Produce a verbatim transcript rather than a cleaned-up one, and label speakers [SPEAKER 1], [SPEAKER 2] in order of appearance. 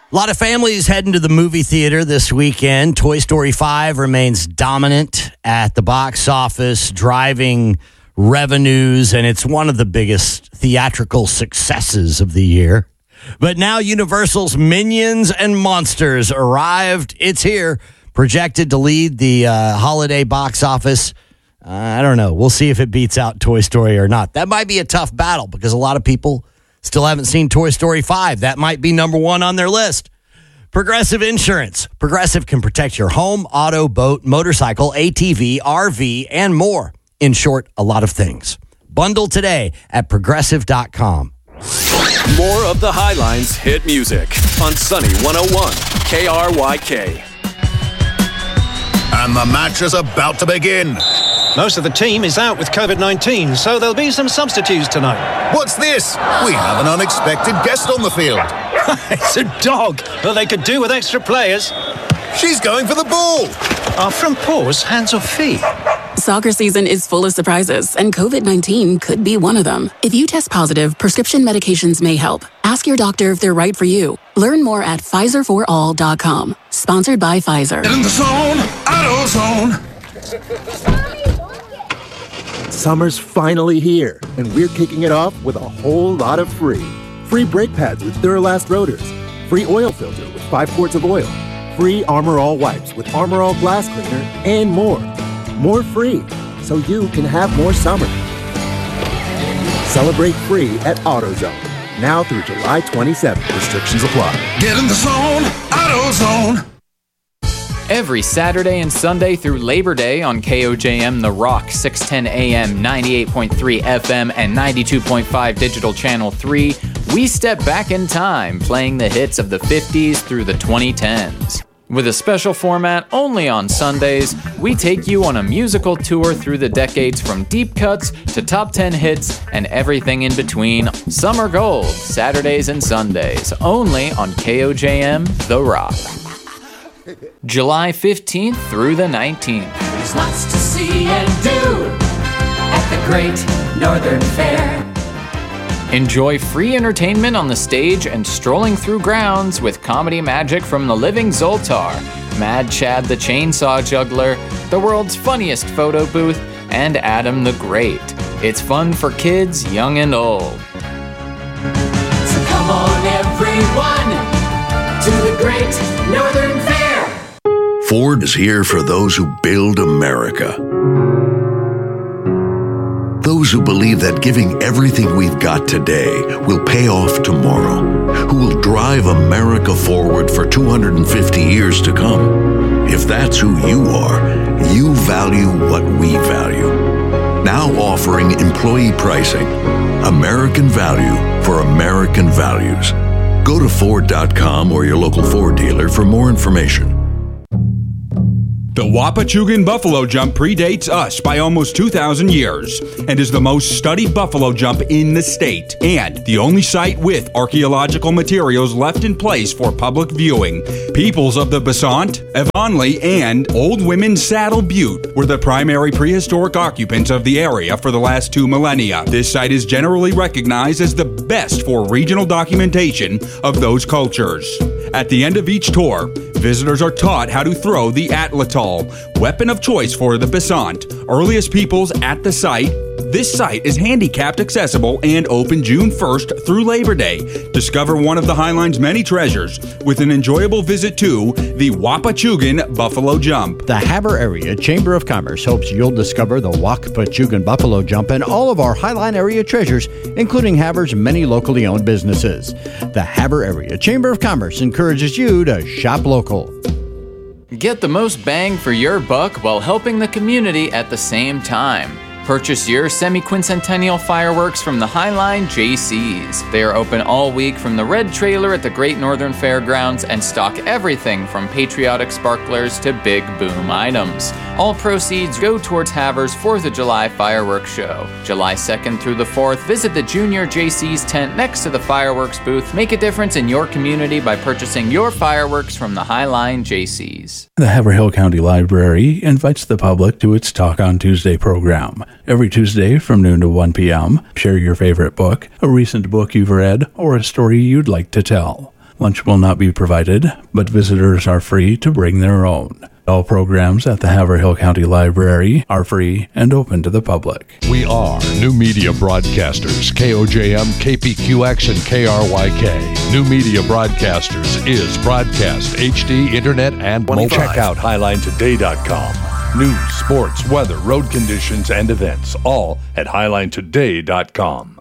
[SPEAKER 1] A lot of families heading to the movie theater this weekend. Toy Story five remains dominant at the box office, driving revenues, and it's one of the biggest theatrical successes of the year. But now Universal's Minions and Monsters arrived. It's here, projected to lead the uh, holiday box office. Uh, I don't know. We'll see if it beats out Toy Story or not. That might be a tough battle because a lot of people still haven't seen Toy Story five. That might be number one on their list. Progressive Insurance. Progressive can protect your home, auto, boat, motorcycle, A T V, R V, and more. In short, a lot of things. Bundle today at progressive dot com.
[SPEAKER 2] More of the Highlines hit music on Sunny one oh one K R Y K.
[SPEAKER 3] And the match is about to begin.
[SPEAKER 4] Most of the team is out with covid nineteen, so there'll be some substitutes tonight.
[SPEAKER 3] What's this? We have an unexpected guest on the field.
[SPEAKER 4] It's a dog, but they could do with extra players.
[SPEAKER 3] She's going for the ball.
[SPEAKER 4] Are from paws, hands or feet?
[SPEAKER 5] Soccer season is full of surprises, and covid nineteen could be one of them. If you test positive, prescription medications may help. Ask your doctor if they're right for you. Learn more at Pfizer for all dot com. Sponsored by Pfizer.
[SPEAKER 6] In the zone, AutoZone.
[SPEAKER 7] Summer's finally here, and we're kicking it off with a whole lot of free. Free brake pads with Duralast rotors. Free oil filter with five quarts of oil. Free Armor All wipes with Armor All glass cleaner, and more. More free, so you can have more summer. Celebrate free at AutoZone. Now through July twenty-seventh. Restrictions apply.
[SPEAKER 6] Get in the zone, AutoZone.
[SPEAKER 8] Every Saturday and Sunday through Labor Day on K O J M The Rock, six ten A M, ninety-eight point three F M, and ninety-two point five Digital Channel three, we step back in time, playing the hits of the fifties through the twenty tens. With a special format only on Sundays, we take you on a musical tour through the decades from deep cuts to top ten hits and everything in between. Summer Gold, Saturdays and Sundays, only on K O J M The Rock. July fifteenth through the nineteenth.
[SPEAKER 9] There's lots to see and do at the Great Northern Fair.
[SPEAKER 8] Enjoy free entertainment on the stage and strolling through grounds with comedy magic from the Living Zoltar, Mad Chad the Chainsaw Juggler, the world's funniest photo booth, and Adam the Great. It's fun for kids, young and old.
[SPEAKER 9] So come on everyone to the Great Northern Fair.
[SPEAKER 3] Ford is here for those who build America. Those who believe that giving everything we've got today will pay off tomorrow, who will drive America forward for two hundred fifty years to come. If that's who you are, you value what we value. Now offering employee pricing. American value for American values. Go to Ford dot com or your local Ford dealer for more information.
[SPEAKER 10] The Wapachugan Buffalo Jump predates us by almost two thousand years and is the most studied buffalo jump in the state and the only site with archaeological materials left in place for public viewing. Peoples of the Besant, Avonlea, and Old Women's Saddle Butte were the primary prehistoric occupants of the area for the last two millennia. This site is generally recognized as the best for regional documentation of those cultures. At the end of each tour, visitors are taught how to throw the atlatl, weapon of choice for the Besant, earliest peoples at the site. This site is handicapped accessible and open June first through Labor Day. Discover one of the Highline's many treasures with an enjoyable visit to the Wapachugan Buffalo Jump.
[SPEAKER 11] The Havre Area Chamber of Commerce hopes you'll discover the Wapachugan Buffalo Jump and all of our Highline area treasures, including Havre's many locally owned businesses. The Havre Area Chamber of Commerce encourages you to shop local.
[SPEAKER 8] Get the most bang for your buck while helping the community at the same time. Purchase your semi-quincentennial fireworks from the Highline J Cs. They are open all week from the Red Trailer at the Great Northern Fairgrounds and stock everything from patriotic sparklers to big boom items. All proceeds go towards Havre's fourth of July fireworks show. July second through the fourth, visit the Junior J C's tent next to the fireworks booth. Make a difference in your community by purchasing your fireworks from the Highline J Cs.
[SPEAKER 12] The Haverhill County Library invites the public to its Talk on Tuesday program. Every Tuesday from noon to one p.m., share your favorite book, a recent book you've read, or a story you'd like to tell. Lunch will not be provided, but visitors are free to bring their own. All programs at the Haverhill County Library are free and open to the public.
[SPEAKER 13] We are New Media Broadcasters, K O J M, K P Q X, and K R Y K. New Media Broadcasters is broadcast, H D, internet, and mobile. Check out highline today dot com. News, sports, weather, road conditions, and events, all at highline today dot com.